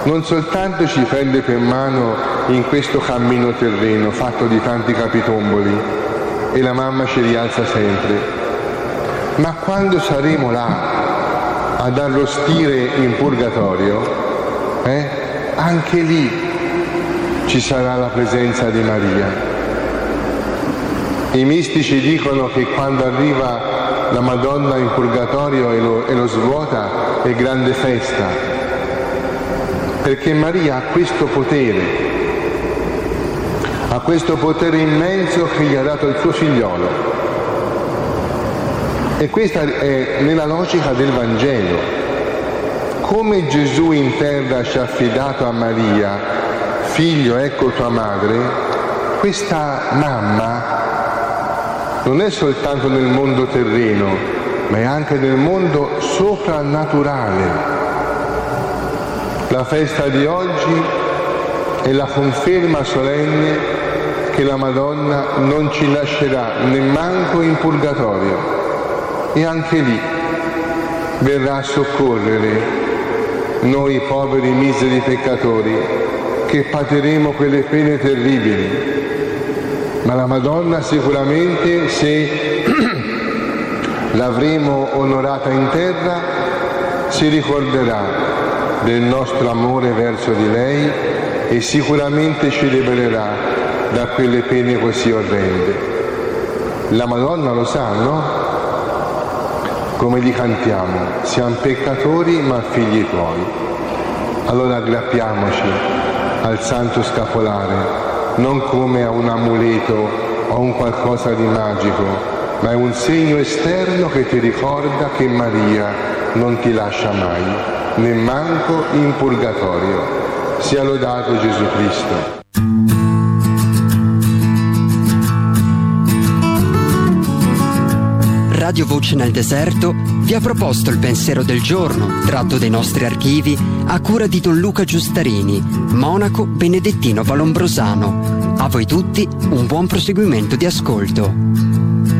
non soltanto ci prende per mano in questo cammino terreno fatto di tanti capitomboli e la mamma ci rialza sempre, ma quando saremo là ad arrostire in purgatorio, anche lì ci sarà la presenza di Maria. I mistici dicono che quando arriva la Madonna in purgatorio e lo svuota è grande festa, perché Maria ha questo potere immenso che gli ha dato il suo figliolo. E questa è nella logica del Vangelo. Come Gesù in terra ci ha affidato a Maria, figlio ecco tua madre, questa mamma non è soltanto nel mondo terreno, ma è anche nel mondo soprannaturale. La festa di oggi è la conferma solenne che la Madonna non ci lascerà nemmanco in purgatorio, e anche lì verrà a soccorrere noi poveri miseri peccatori che patiremo quelle pene terribili. Ma la Madonna sicuramente, se l'avremo onorata in terra, si ricorderà del nostro amore verso di lei e sicuramente ci libererà da quelle pene così orrende. La Madonna lo sa, no? Come li cantiamo, siamo peccatori ma figli tuoi. Allora aggrappiamoci al Santo Scapolare, non come a un amuleto o a un qualcosa di magico, ma è un segno esterno che ti ricorda che Maria non ti lascia mai, nemmanco in purgatorio. Sia lodato Gesù Cristo. Radio Voce nel Deserto vi ha proposto il pensiero del giorno, tratto dai nostri archivi, a cura di Don Luca Giustarini, monaco benedettino valombrosano. A voi tutti un buon proseguimento di ascolto.